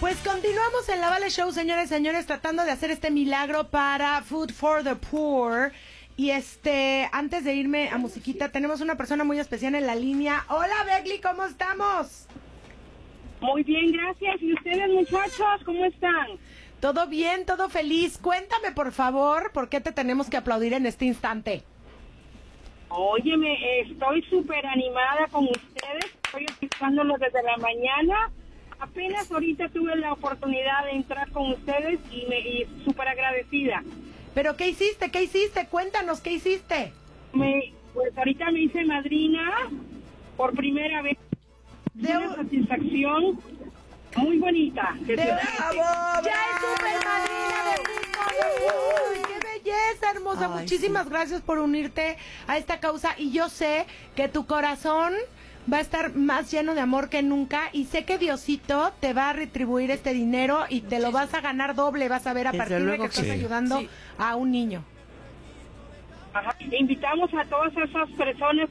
Pues continuamos en la Vale Show, señores y señores, tratando de hacer este milagro para Food for the Poor. Y antes de irme a musiquita, tenemos una persona muy especial en la línea. Hola, Begli, ¿cómo estamos? Muy bien, gracias. ¿Y ustedes, muchachos, cómo están? Todo bien, todo feliz. Cuéntame, por favor, ¿por qué te tenemos que aplaudir en este instante? Óyeme, estoy súper animada con ustedes. Estoy escuchándolo desde la mañana. Apenas ahorita tuve la oportunidad de entrar con ustedes y súper agradecida. ¿Pero qué hiciste? ¿Qué hiciste? Cuéntanos, ¿qué hiciste? Pues ahorita me hice madrina por primera vez. Una satisfacción muy bonita. ¡Bravo! ¡Ya es super madrina de Food! ¡Qué belleza, hermosa! Ay, muchísimas gracias por unirte a esta causa. Y yo sé que tu corazón va a estar más lleno de amor que nunca. Y sé que Diosito te va a retribuir este dinero y te lo vas a ganar doble. Vas a ver a partir de que estás ayudando a un niño. Ajá. Invitamos a todas esas personas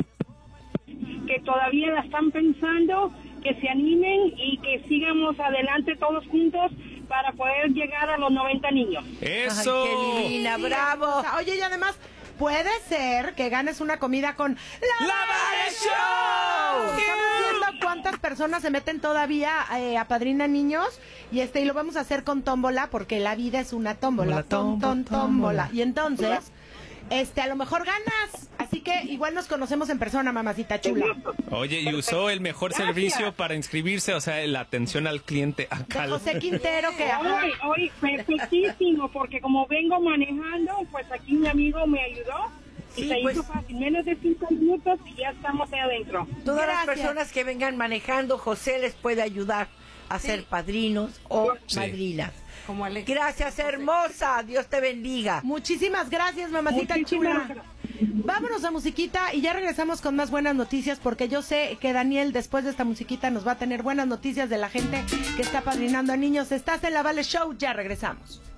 que todavía la están pensando, que se animen y que sigamos adelante todos juntos para poder llegar a los 90 niños. ¡Eso! ¡Ay, qué linda! ¡Bravo! Oye, y además, puede ser que ganes una comida con ¡La Vale Show! Estamos viendo cuántas personas se meten todavía a Padrina Niños y lo vamos a hacer con tómbola porque la vida es una tómbola. Tómbola. Y entonces, a lo mejor ganas. Así que igual nos conocemos en persona, mamacita chula. Oye, y usó el mejor servicio para inscribirse, o sea, la atención al cliente acá. De José Quintero, que hoy perfectísimo, porque como vengo manejando, pues aquí mi amigo me ayudó. Y se hizo fácil, menos de 5 minutos y ya estamos ahí adentro. Todas las personas que vengan manejando, José les puede ayudar a ser padrinos o madrinas. Como gracias, hermosa. Dios te bendiga. Muchísimas gracias, mamacita chula. Vámonos a musiquita y ya regresamos con más buenas noticias porque yo sé que Daniel después de esta musiquita nos va a tener buenas noticias de la gente que está padrinando a niños. Estás en la Vale Show, ya regresamos.